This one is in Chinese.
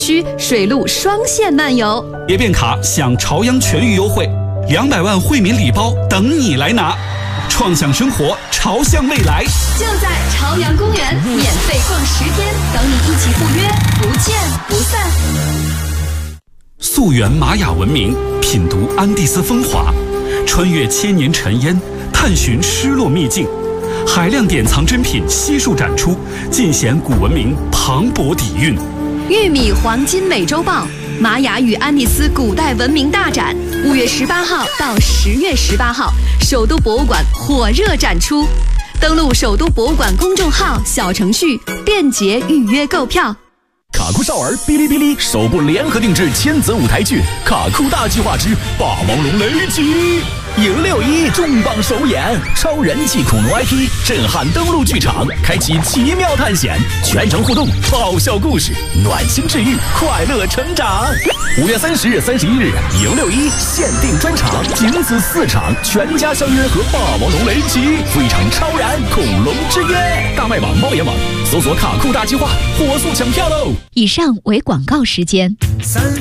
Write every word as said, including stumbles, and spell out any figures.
区水陆双线漫游。 别变卡享朝阳全域优惠，两百万惠民礼包等你来拿。创想生活，朝向未来， 就在朝阳公园，免费逛十天，等你一起赴约，不见不散。 溯源玛雅文明，品读安第斯风华，穿越千年尘烟，探寻失落秘境，海量典藏珍品悉数展出，尽显古文明磅礴底蕴。 玉米黄金美洲豹，玛雅与安第斯古代文明大展，五月十八号到十月十八号，首都博物馆火热展出。登录首都博物馆公众号小程序，便捷预约购票。 卡酷少儿哔哩哔哩首部联合定制千子舞台剧《卡酷大计划之霸王龙雷击》，迎六一重磅首演，超人气恐龙 I P 震撼登陆剧场，开启奇妙探险，全程互动，爆笑故事，暖心治愈，快乐成长。五月三十日、三十一日，迎六一限定专场，仅此四场，全家相约和霸王龙雷击，赴一场超燃恐龙之约。大麦网、猫眼网搜索“卡酷大计划”，火速抢票喽！ 以上为广告时间。